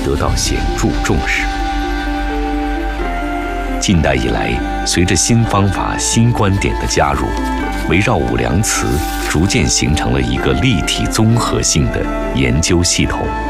得到显著重视。近代以来，随着新方法、新观点的加入，围绕五粮词逐渐形成了一个立体综合性的研究系统。